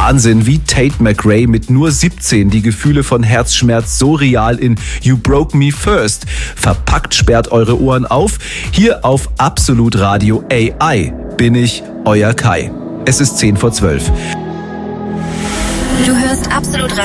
Wahnsinn, wie Tate McRae mit nur 17 die Gefühle von Herzschmerz so real in You Broke Me First verpackt. Sperrt eure Ohren auf. Hier auf Absolut Radio AI bin ich, euer Kai. Es ist 10 vor 12. Du hörst Absolut Radio.